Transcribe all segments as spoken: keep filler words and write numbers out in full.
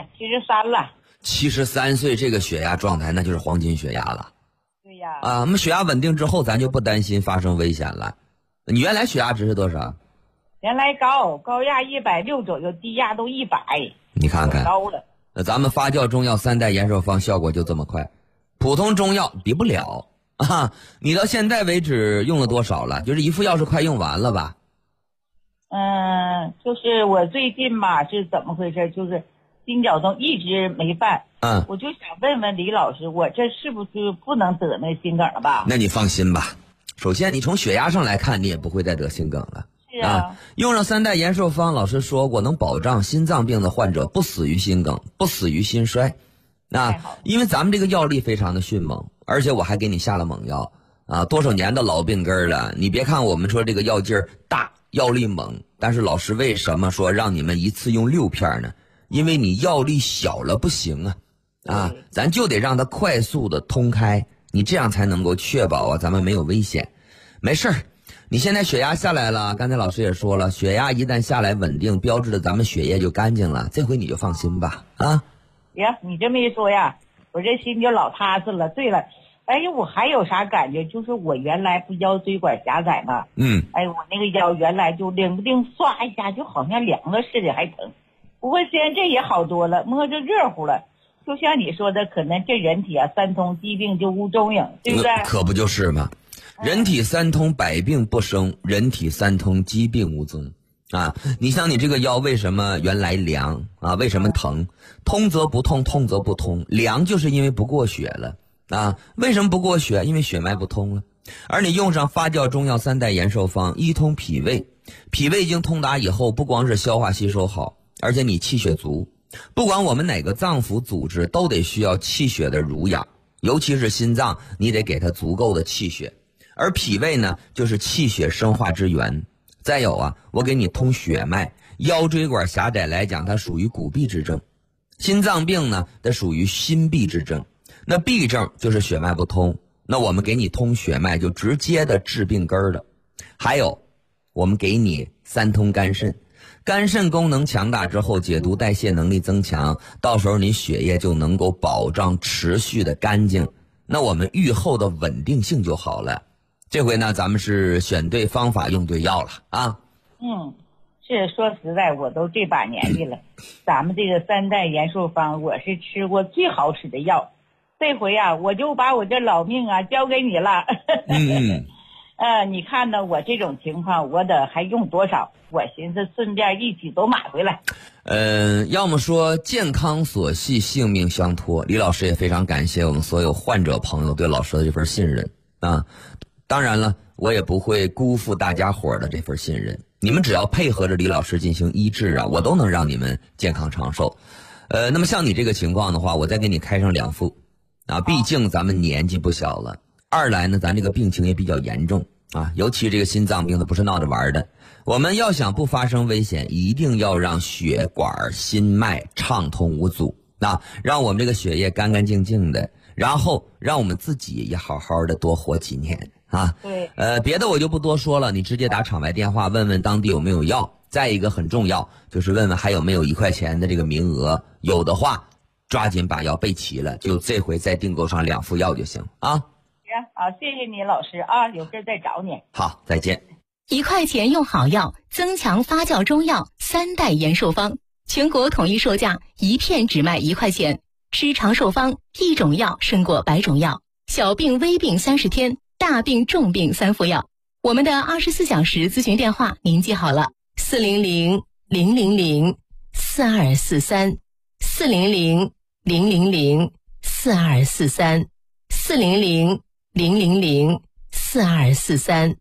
呀，七十三了。 七十三岁这个血压状态，那就是黄金血压了。 对呀。 啊，我们血压稳定之后，咱就不担心发生危险了。你原来血压值是多少？ 原来高，高压一百六左右，低压都一百。 你看看， 高了。 那咱们发酵中药三代延寿方效果就这么快，普通中药比不了啊！你到现在为止用了多少了？就是一副药是快用完了吧？ 嗯，就是我最近吧是怎么回事？就是心绞痛一直没犯。 嗯， 我就想问问李老师，我这是不是不能得那心梗了吧？ 那你放心吧，首先你从血压上来看，你也不会再得心梗了。 是啊， 啊，用上三代延寿方，老师说过能保障心脏病的患者不死于心梗，不死于心衰。啊，因为咱们这个药力非常的迅猛，而且我还给你下了猛药啊，多少年的老病根了。你别看我们说这个药劲儿大，药力猛，但是老师为什么说让你们一次用六片呢？因为你药力小了不行啊，啊，咱就得让它快速的通开，你这样才能够确保啊咱们没有危险。没事儿。你现在血压下来了，刚才老师也说了，血压一旦下来稳定，标志着咱们血液就干净了，这回你就放心吧啊！ 呀，你这么一说呀，我这心就老踏实了。对了，哎呀，我还有啥感觉？就是我原来不腰椎管狭窄嘛， 嗯， 哎，我那个腰原来就灵不灵唰一下就好像凉了似的，还疼。不过现在这也好多了，摸着热乎了。就像你说的，可能这人体啊三通，疾病就无踪影，对不对？ 可不就是吗？人体三通，百病不生；人体三通，疾病无踪。啊，你像你这个腰为什么原来凉啊？为什么疼？通则不痛，痛则不通。凉就是因为不过血了啊。为什么不过血？因为血脉不通了。而你用上发酵中药三代延寿方，一通脾胃，脾胃经通达以后，不光是消化吸收好，而且你气血足。不管我们哪个脏腑组织，都得需要气血的濡养，尤其是心脏，你得给它足够的气血。而脾胃呢，就是气血生化之源。再有啊，我给你通血脉，腰椎管狭窄来讲，它属于骨痹之症；心脏病呢，它属于心痹之症。那痹症就是血脉不通，那我们给你通血脉，就直接的治病根了。还有，我们给你三通肝肾，肝肾功能强大之后，解毒代谢能力增强，到时候你血液就能够保障持续的干净，那我们愈后的稳定性就好了。这回呢，咱们是选对方法，用对药了啊。 嗯，是说实在，我都这把年纪了，咱们这个三代延寿方，我是吃过最好使的药。这回啊，我就把我这老命啊交给你了。 嗯， 呃，你看呢，我这种情况，我得还用多少？我寻思顺便一起都买回来。 呃，要么说健康所系，性命相托。李老师也非常感谢我们所有患者朋友对老师的这份信任啊。当然了，我也不会辜负大家伙的这份信任。你们只要配合着李老师进行医治啊，我都能让你们健康长寿。呃，那么像你这个情况的话，我再给你开上两副啊，毕竟咱们年纪不小了。二来呢，咱这个病情也比较严重啊，尤其这个心脏病它不是闹着玩的。我们要想不发生危险，一定要让血管心脉畅通无阻啊，让我们这个血液干干净净的，然后让我们自己也好好的多活几年啊。 对， 呃，别的我就不多说了，你直接打场外电话问问当地有没有药。再一个很重要，就是问问还有没有一块钱的这个名额，有的话抓紧把药备齐了，就这回再订购上两副药就行啊。 行，好，谢谢你老师啊，有事再找你。 好，再见。 一块钱用好药，增强发酵中药三代延寿方，全国统一售价，一片只卖一块钱。吃长寿方，一种药胜过百种药，小病微病三十天，大病重病三副药。我们的二十四小时咨询电话您记好了，四零零零零零四二四三，四零零零零零四二四三，四零零零零零四二四三。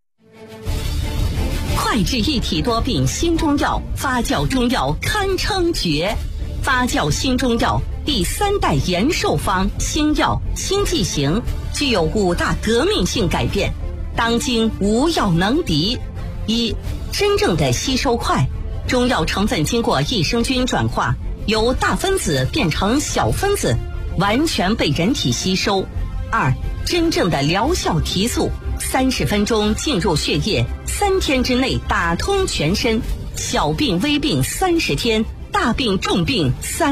快治一体多病新中药，发酵中药堪称绝。发酵新中药第三代延寿方新药新剂型，具有五大革命性改变，当今无药能敌。一、真正的吸收快，中药成分经过益生菌转化，由大分子变成小分子，完全被人体吸收。二、真正的疗效提速，三十分钟进入血液，三天之内打通全身，小病微病三十天，大病重病三